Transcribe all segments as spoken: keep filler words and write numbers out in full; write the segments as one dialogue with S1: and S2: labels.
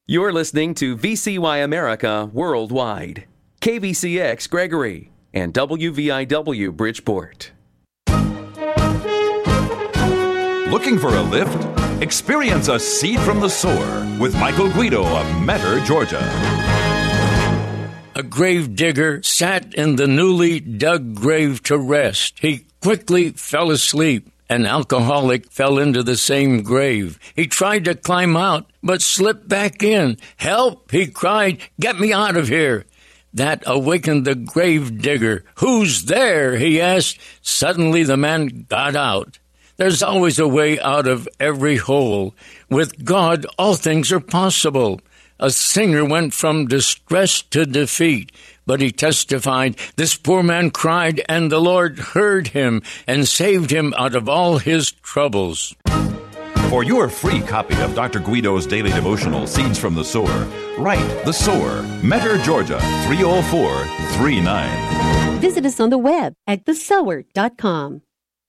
S1: You're listening to V C Y America Worldwide, K V C X Gregory, and W V I W Bridgeport.
S2: Looking for a lift? Experience a seed from the sower with Michael Guido of Metter, Georgia.
S3: A grave digger sat in the newly dug grave to rest. He quickly fell asleep. An alcoholic fell into the same grave. He tried to climb out, but slipped back in. "Help!" he cried. "Get me out of here!" That awakened the grave digger. "Who's there?" he asked. Suddenly the man got out. There's always a way out of every hole. With God, all things are possible. A singer went from distress to defeat, but he testified, "This poor man cried, and the Lord heard him and saved him out of all his troubles."
S2: For your free copy of Doctor Guido's daily devotional, Seeds from the Sower, write The Sower, Metter, Georgia, three oh four three nine.
S4: Visit us on the web at the sower dot com.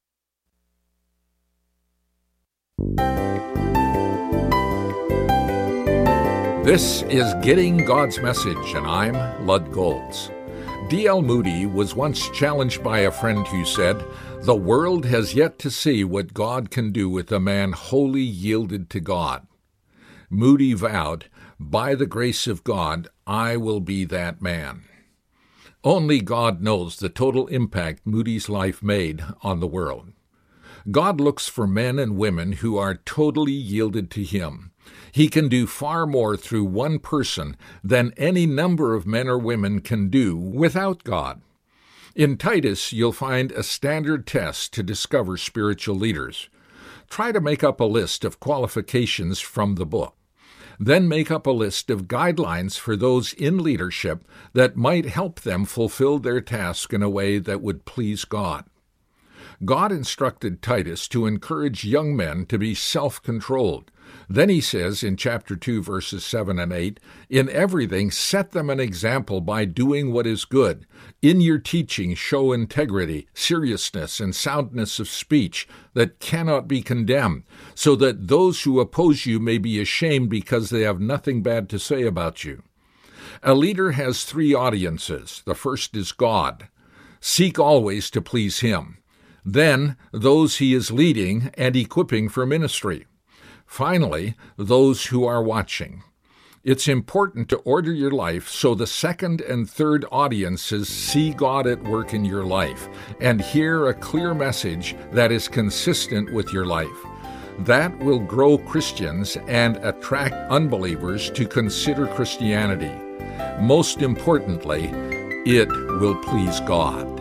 S5: This is Getting God's Message, and I'm Lud Golds. D L Moody was once challenged by a friend who said, "The world has yet to see what God can do with a man wholly yielded to God." Moody vowed, "By the grace of God, I will be that man." Only God knows the total impact Moody's life made on the world. God looks for men and women who are totally yielded to Him. He can do far more through one person than any number of men or women can do without God. In Titus, you'll find a standard test to discover spiritual leaders. Try to make up a list of qualifications from the book. Then make up a list of guidelines for those in leadership that might help them fulfill their task in a way that would please God. God instructed Titus to encourage young men to be self-controlled. Then he says in chapter two, verses seven and eight, "In everything set them an example by doing what is good. In your teaching show integrity, seriousness, and soundness of speech that cannot be condemned, so that those who oppose you may be ashamed because they have nothing bad to say about you." A leader has three audiences. The first is God. Seek always to please Him. Then, those he is leading and equipping for ministry. Finally, those who are watching. It's important to order your life so the second and third audiences see God at work in your life and hear a clear message that is consistent with your life. That will grow Christians and attract unbelievers to consider Christianity. Most importantly, it will please God.